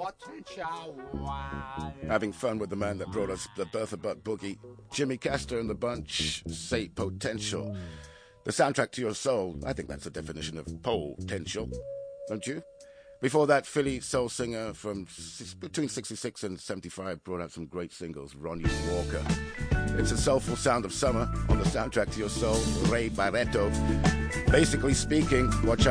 Having fun with the man that brought us the Bertha Butt Boogie, Jimmy Castor and the Bunch, say potential. The soundtrack to your soul, I think that's the definition of potential, don't you? Before that, Philly soul singer from between 66 and 75 brought out some great singles, Ronnie Walker. It's a soulful sound of summer on the soundtrack to your soul, Ray Barretto. Basically speaking, watch out.